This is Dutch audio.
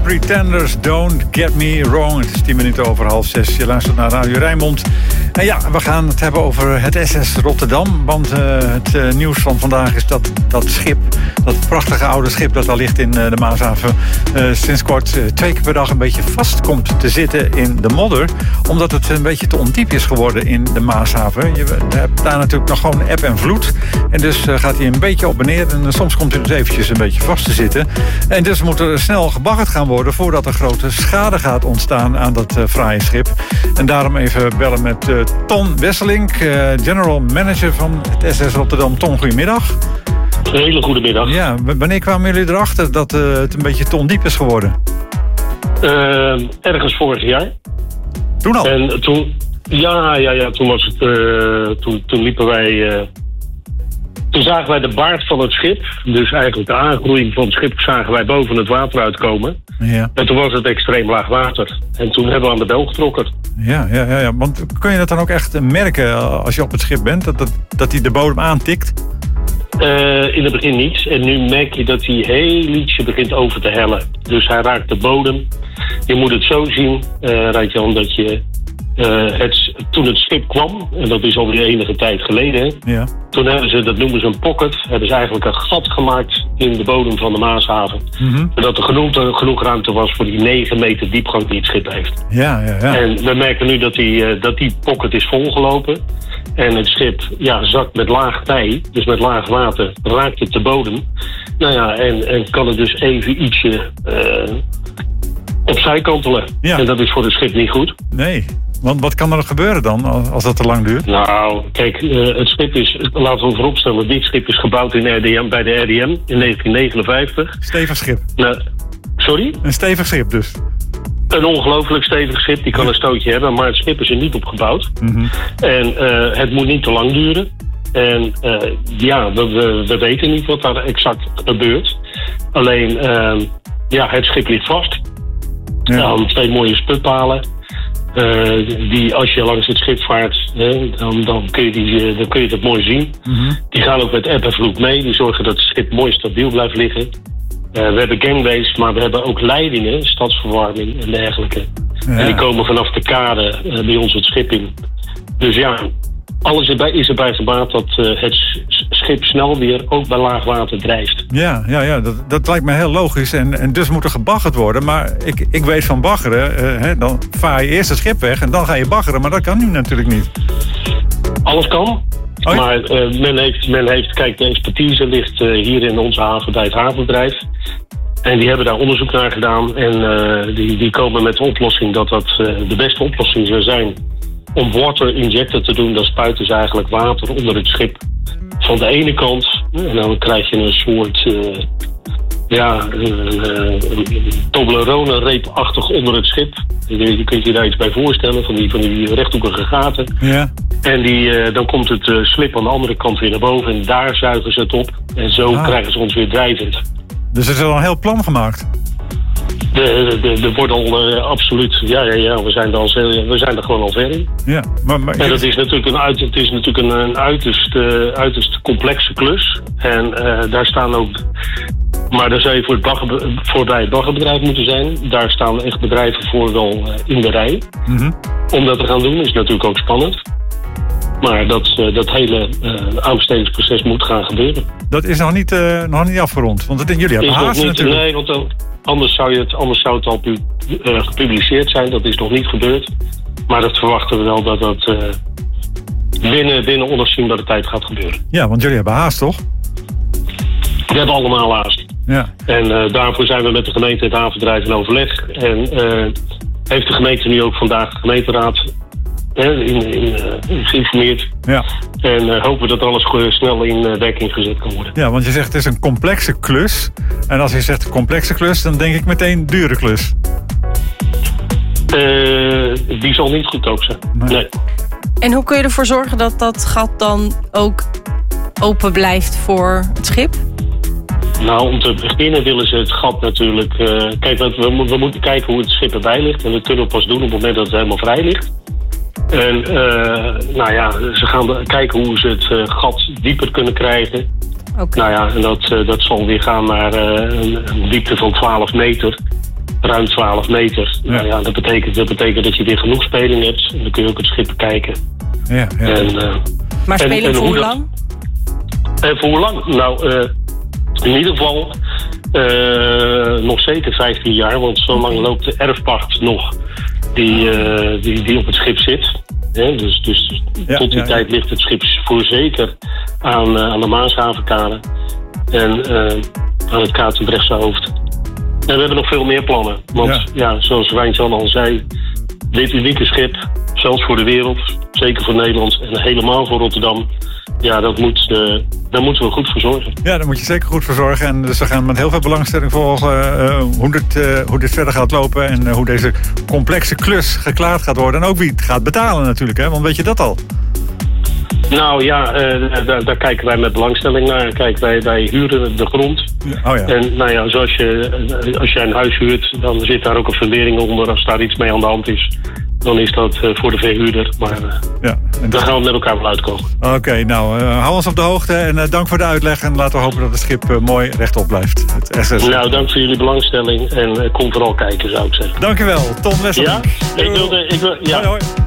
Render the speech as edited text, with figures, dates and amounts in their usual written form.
Pretenders, Don't Get Me Wrong. Het is 10 minuten over 5:30. Je luistert naar Radio Rijnmond. En ja, we gaan het hebben over het SS Rotterdam. Want het nieuws van vandaag is dat schip, dat prachtige oude schip dat al ligt in de Maashaven, sinds kort 2 keer per dag een beetje vast komt te zitten in de modder. Omdat het een beetje te ondiep is geworden in de Maashaven. Je hebt daar natuurlijk nog gewoon eb en vloed. En dus gaat hij een beetje op en neer. En soms komt hij dus eventjes een beetje vast te zitten. En dus moet er snel gebaggerd gaan worden voordat er grote schade gaat ontstaan aan dat fraaie schip. En daarom even bellen met Ton Wesselink, general manager van het SS Rotterdam. Ton, goedemiddag. Een hele goede middag. Ja, wanneer kwamen jullie erachter dat het een beetje te ondiep is geworden? Ergens vorig jaar. Toen al? En toen, toen was het, toen liepen wij, toen zagen wij de baard van het schip, dus eigenlijk de aangroeiing van het schip zagen wij boven het water uitkomen. Ja. En toen was het extreem laag water. En toen hebben we aan de bel getrokken. Ja. Want kun je dat dan ook echt merken als je op het schip bent, dat hij de bodem aantikt? In het begin niet. En nu merk je dat hij heel ietsje begint over te hellen. Dus hij raakt de bodem. Je moet het zo zien, Rijtjan, dat je toen het schip kwam, en dat is alweer enige tijd geleden, ja. Toen hebben ze, dat noemen ze een pocket, hebben ze eigenlijk een gat gemaakt in de bodem van de Maashaven. Mm-hmm. Zodat er genoeg ruimte was voor die 9 meter diepgang die het schip heeft. Ja. En we merken nu dat die pocket is volgelopen. En het schip zakt met laag tij, dus met laag water, raakt het de bodem. Nou ja, en kan het dus even ietsje opzij kantelen. Ja. En dat is voor het schip niet goed. Nee. Want wat kan er gebeuren dan, als dat te lang duurt? Nou, kijk, het schip is, laten we vooropstellen, dit schip is gebouwd in RDM, bij de RDM in 1959. Stevig schip. Sorry? Een stevig schip dus. Een ongelooflijk stevig schip, die kan een stootje hebben, maar het schip is er niet op gebouwd. Mm-hmm. En het moet niet te lang duren. En we weten niet wat daar exact gebeurt. Alleen, het schip ligt vast. Ja. 2 mooie sputpalen. Die als je langs het schip vaart, dan kun je dat mooi zien. Mm-hmm. Die gaan ook met eb en vloed mee. Die zorgen dat het schip mooi stabiel blijft liggen. We hebben gangways, maar we hebben ook leidingen, stadsverwarming en dergelijke. Ja. En die komen vanaf de kade bij ons het schip in. Dus ja, alles is erbij gebaat dat het schip snel weer ook bij laag water drijft. Ja, dat lijkt me heel logisch. En dus moet er gebaggerd worden. Maar ik weet van baggeren, dan vaar je eerst het schip weg en dan ga je baggeren. Maar dat kan nu natuurlijk niet. Alles kan. Oh ja? Maar men heeft, kijk, de expertise ligt hier in onze haven bij het havenbedrijf. En die hebben daar onderzoek naar gedaan. En die komen met de oplossing dat de beste oplossing zou zijn om water injector te doen. Dan spuiten ze eigenlijk water onder het schip van de ene kant. En dan krijg je een soort Toblerone-reepachtig onder het schip. Je kunt je daar iets bij voorstellen, van die rechthoekige gaten. Ja. En dan komt het slip aan de andere kant weer naar boven en daar zuigen ze het op. En zo krijgen ze ons weer drijvend. Dus er is al een heel plan gemaakt? Er wordt al absoluut, we zijn er gewoon al ver in. Ja, maar en dat is natuurlijk een uiterst complexe klus. En daar staan ook, maar daar zou je bij het baggerbedrijf moeten zijn. Daar staan echt bedrijven voor wel in de rij. Mm-hmm. Om dat te gaan doen is natuurlijk ook spannend. Maar dat hele aanbestedingsproces moet gaan gebeuren. Dat is nog niet afgerond, want jullie hebben haast natuurlijk. Nee, want anders zou het al gepubliceerd zijn. Dat is nog niet gebeurd. Maar dat verwachten we wel dat dat binnen onafzienbare tijd gaat gebeuren. Ja, want jullie hebben haast, toch? We hebben allemaal haast. Ja. En daarvoor zijn we met de gemeente en het havenbedrijf in overleg. En heeft de gemeente nu ook vandaag de gemeenteraad geïnformeerd. Ja. En hopen dat alles snel in werking gezet kan worden. Ja, want je zegt het is een complexe klus. En als je zegt complexe klus, dan denk ik meteen dure klus. Die zal niet goedkoop zijn. Nee. En hoe kun je ervoor zorgen dat dat gat dan ook open blijft voor het schip? Nou, om te beginnen willen ze het gat natuurlijk. Kijk, we moeten kijken hoe het schip erbij ligt. En dat kunnen we pas doen op het moment dat het helemaal vrij ligt. En ze gaan kijken hoe ze het gat dieper kunnen krijgen. Okay. Nou ja, en dat zal weer gaan naar een diepte van 12 meter. ruim 12 meter. Ja. Nou ja, dat betekent dat je weer genoeg speling hebt. En dan kun je ook het schip bekijken. Ja. Maar speling voor hoe lang? En voor hoe lang? Nou, in ieder geval nog zeker 15 jaar. Want zo lang loopt de erfpacht nog die op het schip zit. Dus tot die tijd ligt het schip voorzeker aan de Maashavenkade. En aan het Katendrechtse hoofd. En we hebben nog veel meer plannen. Want zoals Wijntjan al zei, dit unieke schip, zelfs voor de wereld, zeker voor Nederland en helemaal voor Rotterdam, ja, daar moeten we goed voor zorgen. Ja, daar moet je zeker goed voor zorgen. En dus we gaan met heel veel belangstelling volgen hoe dit verder gaat lopen en hoe deze complexe klus geklaard gaat worden. En ook wie het gaat betalen natuurlijk, hè? Want weet je dat al? Nou ja, daar kijken wij met belangstelling naar. Kijk, wij huren de grond. Oh ja. En nou ja, als je een huis huurt, dan zit daar ook een fundering onder. Als daar iets mee aan de hand is, dan is dat voor de verhuurder. Maar daar gaan we met elkaar wel uitkomen. Oké, nou, hou ons op de hoogte en dank voor de uitleg. En laten we hopen dat het schip mooi rechtop blijft. Het SS. Nou, dank voor jullie belangstelling. En kom vooral kijken, zou ik zeggen. Dankjewel, Ton Wesseling. Ja, ik wil. Hoi.